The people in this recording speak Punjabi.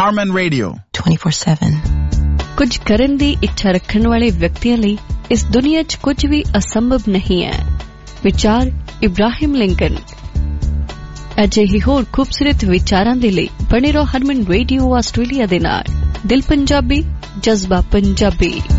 Harman Radio 24/7। ਕੁਝ ਕਰਨ ਦੀ ਇੱਛਾ ਰੱਖਣ ਵਾਲੇ ਵਿਅਕਤੀਆਂ ਲਈ ਇਸ ਦੁਨੀਆ 'ਚ ਕੁਝ ਵੀ ਅਸੰਭਵ ਨਹੀਂ ਹੈ। ਵਿਚਾਰ ਇਬਰਾਹਿਮ ਲਿੰਕਨ। ਅਜਿਹੀ ਹੋਰ ਖੂਬਸੂਰਤ ਵਿਚਾਰਾਂ ਦੇ ਲਈ ਬਣੇ ਰਹੋ ਹਰਮਨ ਰੇਡੀਓ ਆਸਟ੍ਰੇਲੀਆ ਦੇ ਨਾਲ। ਦਿਲ ਪੰਜਾਬੀ, ਜਜ਼ਬਾ ਪੰਜਾਬੀ।